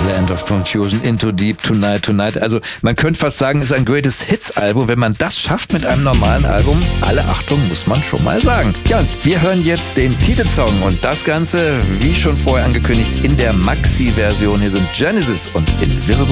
Land of Confusion, Into Deep, Tonight, Tonight. Also man könnte fast sagen, ist ein Greatest Hits Album. Wenn man das schafft mit einem normalen Album, alle Achtung, muss man schon mal sagen. Ja, und wir hören jetzt den Titelsong und das Ganze, wie schon vorher angekündigt, in der Maxi-Version. Hier sind Genesis und Invisible